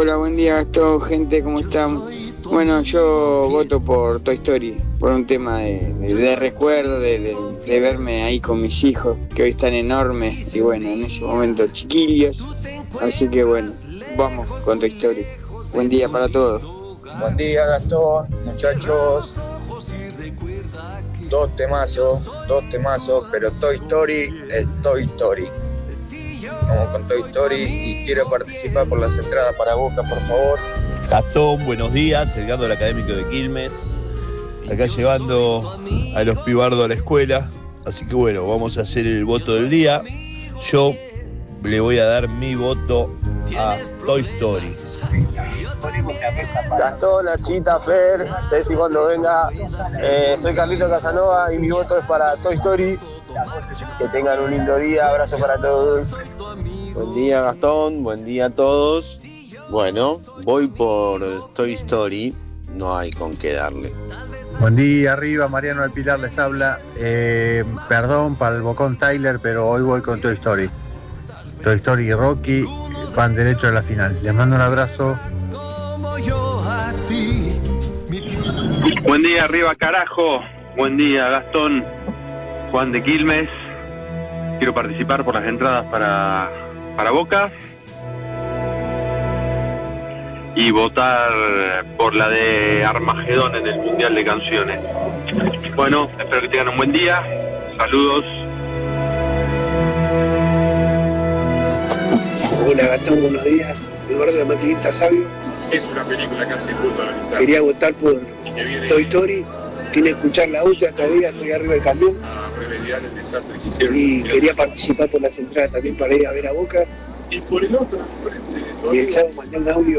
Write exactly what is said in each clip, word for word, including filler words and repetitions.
Hola, buen día Gastón, gente, ¿cómo están? Bueno, yo voto por Toy Story, por un tema de, de, de recuerdo, de, de, de verme ahí con mis hijos, que hoy están enormes, y bueno, en ese momento chiquillos, así que bueno, vamos con Toy Story. Buen día para todos. Buen día Gastón, muchachos. Dos temazos, dos temazos, pero Toy Story es Toy Story. Vamos con Toy Story y quiero participar por las entradas para Boca, por favor. Gastón, buenos días, Edgardo del Académico de Quilmes. Acá llevando a los pibardos a la escuela. Así que bueno, vamos a hacer el voto del día. Yo le voy a dar mi voto a Toy Story. Gastón, Nachita, Fer, Ceci cuando venga. Eh, soy Carlito Casanova y mi voto es para Toy Story. Que tengan un lindo día, abrazo para todos. Buen día Gastón, buen día a todos. Bueno, voy por Toy Story, no hay con qué darle. Buen día, arriba, Mariano del Pilar les habla. Eh, perdón para el bocón Tyler, pero hoy voy con Toy Story. Toy Story y Rocky van derecho a la final. Les mando un abrazo. Buen día, arriba carajo. Buen día, Gastón. Juan de Quilmes. Quiero participar por las entradas para, para Boca y votar por la de Armagedón en el Mundial de Canciones. Bueno, espero que tengan un buen día. Saludos. Hola Gastón, buenos días. Eduardo de Maquinista Sabio. Es una película que hace culto a la mitad. Quería votar por Toy Story. Tiene que escuchar la última todavía, estoy arriba del camión. A remediar el desastre que hicieron. Y quería participar por las entradas también para ir a ver a Boca. Y por el otro, por el, y el sábado mandé un audio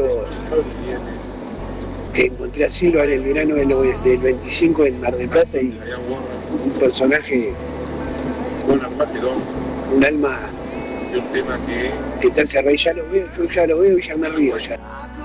que encontré a Silva en el verano del veinticinco en Mar del Plata y un personaje, con Armagedón, un alma de un tema que, que está encerrado y ya lo veo, yo ya lo veo y ya me río ya.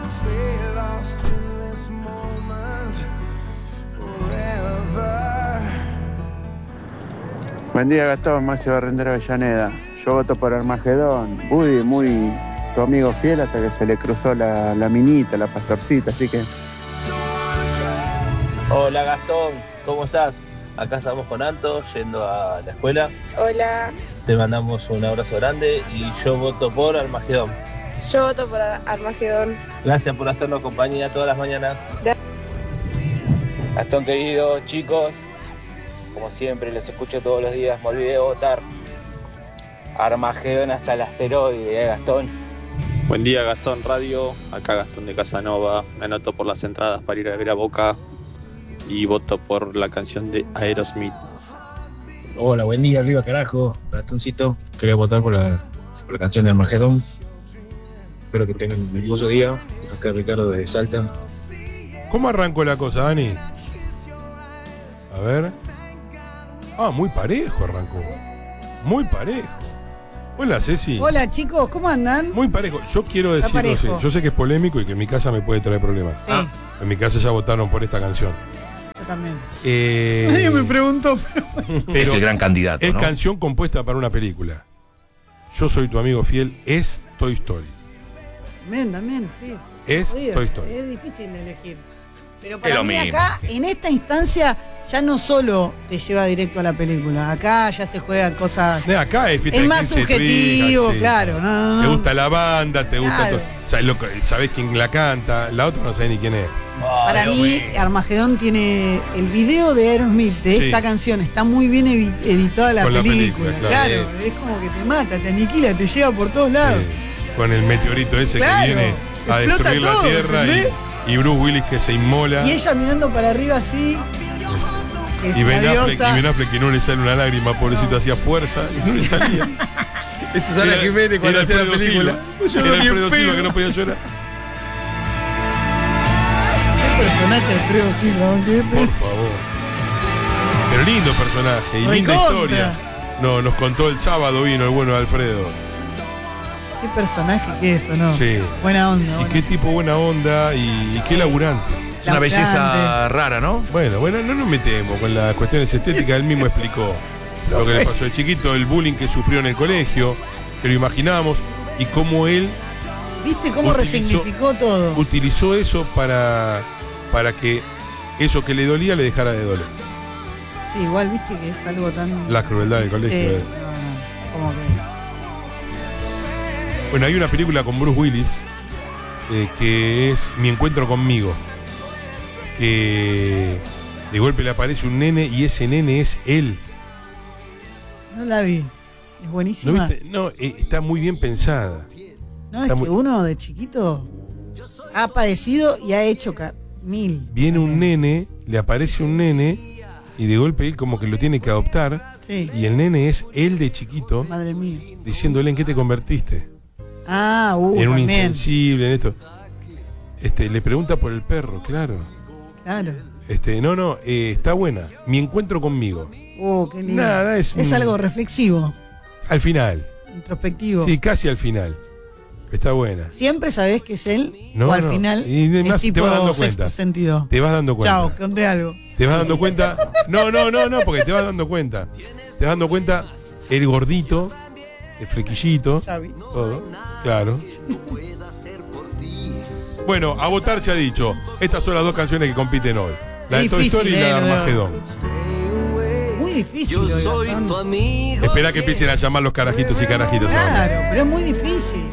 Buen día Gastón, Maxi Barrendero Avellaneda. Yo voto por Armagedón. Woody, muy tu amigo fiel hasta que se le cruzó la, la minita, la pastorcita, así que... Hola Gastón, ¿cómo estás? Acá estamos con Anto, yendo a la escuela. Hola. Te mandamos un abrazo grande y yo voto por Armagedón. Yo voto por Armagedón. Gracias por hacernos compañía todas las mañanas. Gastón querido, chicos, como siempre, los escucho todos los días, me olvidé de votar. Armagedón hasta el asteroide, ¿eh, Gastón? Buen día, Gastón Radio. Acá Gastón de Casanova. Me anoto por las entradas para ir a ver a Boca y voto por la canción de Aerosmith. Hola, buen día, arriba carajo. Gastoncito, quería votar por la, por la canción de Armagedón. Espero que tengan un hermoso día. Acá Ricardo de Salta. ¿Cómo arrancó la cosa, Dani? A ver. Ah, muy parejo arrancó. Muy parejo. Hola, Ceci. Hola, chicos, ¿cómo andan? Muy parejo. Yo quiero decir, no sé, yo sé que es polémico y que en mi casa me puede traer problemas. Sí. Ah, en mi casa ya votaron por esta canción. Yo también. Eh, Nadie me preguntó. Pero es el gran candidato, Es ¿no? canción compuesta para una película. Yo soy tu amigo fiel, es Toy Story. También, también, sí. Es jodido. Toy Story. Es difícil de elegir. Pero Es para lo mí mismo. acá, en esta instancia, ya no solo te lleva directo a la película. Acá ya se juegan cosas... De acá es fiesta Es de más quince de tu subjetivo, hija, sí. claro. No, no, Te no. gusta la banda, te gusta Claro. todo. Sabés, lo, sabés quién la canta, la otra no sabés ni quién es. Para mí, Armagedón tiene el video de Aerosmith de Sí. esta canción, está muy bien evi- editada la Con la película. película, claro. claro, es como que te mata, te aniquila, te lleva por todos lados. Sí, con el meteorito ese Claro, que viene a explota destruir todo, la Tierra ¿entendés? y, y Bruce Willis que se inmola. Y ella mirando para arriba así, que es Y una Ben Affleck, diosa. y Ben Affleck que no le sale una lágrima, pobrecito, hacía fuerza y no le salía. Es Susana Era- Jiménez cuando era hacía la Alfredo película. Silva. Era Alfredo Silva que no podía llorar. Qué personaje de Alfredo Silva, ¿no? Por favor. Pero lindo personaje y linda Recontra. historia. No, nos contó el sábado, vino el bueno de Alfredo. Qué personaje que es, ¿o no? Sí. Buena onda. Y buena. qué tipo buena onda y, y qué laburante. Es una belleza rara, ¿no? Bueno, bueno, no nos metemos con las cuestiones estéticas, él mismo explicó lo que le pasó de chiquito, el bullying que sufrió en el colegio, que lo imaginamos, y cómo él ¿Viste cómo utilizó- resignificó todo? Utilizó eso para, para que eso que le dolía le dejara de doler. Sí, igual viste que es algo tan... La crueldad del Sí, colegio. no, eh. no, como que... Bueno, hay una película con Bruce Willis eh, que es Mi encuentro conmigo. Que de golpe le aparece un nene y ese nene es él. No la vi. Es ¿No buenísima. viste? No, eh, está muy bien pensada. No, es Está que muy- uno de chiquito ha padecido y ha hecho ca- mil. Viene un nene, le aparece un nene y de golpe él como que lo tiene que adoptar. Sí. Y el nene es él de chiquito, Madre mía. diciéndole en qué te convertiste. Ah, uh, en un también. insensible, en esto. Este, le pregunta por el perro, claro. Claro. Este, no, no, eh, está buena. Mi encuentro conmigo. Uh, qué lindo. Nada, es un- algo reflexivo, Al final. introspectivo. Sí, casi al final. Está buena. Siempre sabés que es él No, o al no. final Y además es te tipo vas dando sexto cuenta. sentido. Te vas dando cuenta. Chao, conté algo. Te vas dando cuenta. No, no, no, no, porque te vas dando cuenta. Te vas dando cuenta el gordito, el flequillito, todo. Claro. Bueno, a votar se ha dicho. Estas son las dos canciones que compiten hoy. La de Toy Difícil, Story y la eh, de lo de- Armagedón. Muy difícil. hoy, Gastón. Espera que empiecen a llamar los carajitos y carajitos ahora. Claro, pero es muy difícil.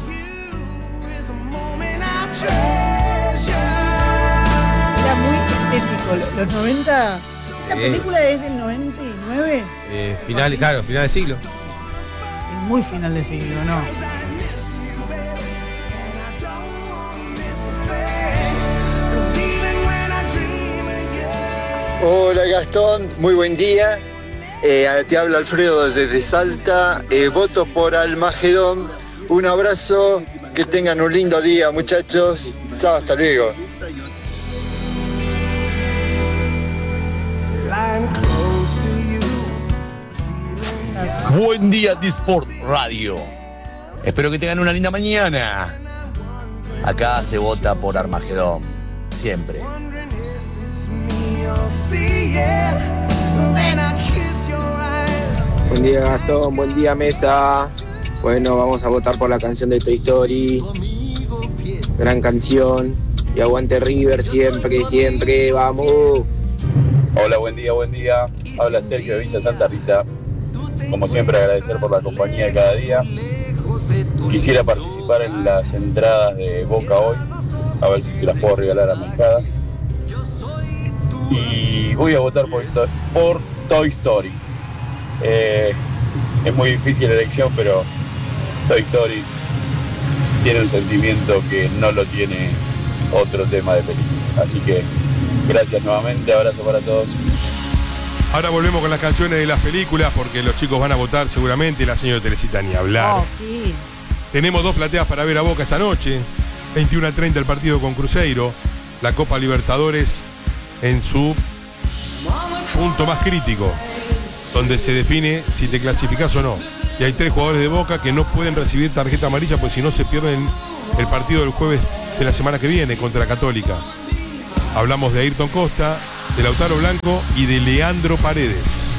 Era muy estético. Los noventa. ¿Esta Eh. película es del noventa y nueve? Eh, final, claro, final de siglo. Es muy final de siglo, ¿no? Hola Gastón, muy buen día. Eh, te habla Alfredo desde Salta. Eh, voto por Almagedón. Un abrazo, que tengan un lindo día muchachos. Chao, hasta luego. Buen día, Disport Radio. Espero que tengan una linda mañana. Acá se vota por Armagedón. Siempre. Buen día Gastón, buen día Mesa. Bueno, vamos a votar por la canción de Toy Story. Gran canción. Y aguante River siempre, siempre, vamos. Hola, buen día, buen día. Habla Sergio de Villa Santa Rita. Como siempre, agradecer por la compañía de cada día. Quisiera participar en las entradas de Boca hoy, a ver si se las puedo regalar a mi hija. Y voy a votar por, por Toy Story. Eh, es muy difícil la elección, pero Toy Story tiene un sentimiento que no lo tiene otro tema de película. Así que gracias nuevamente, abrazo para todos. Ahora volvemos con las canciones de las películas porque los chicos van a votar seguramente y la señora Teresita ni hablar. Oh, sí. Tenemos dos plateas para ver a Boca esta noche. veintiuno a treinta el partido con Cruzeiro. La Copa Libertadores en su punto más crítico, donde se define si te clasificás o no. Y hay tres jugadores de Boca que no pueden recibir tarjeta amarilla, pues si no se pierden el partido del jueves de la semana que viene contra Católica. Hablamos de Ayrton Costa, de Lautaro Blanco y de Leandro Paredes.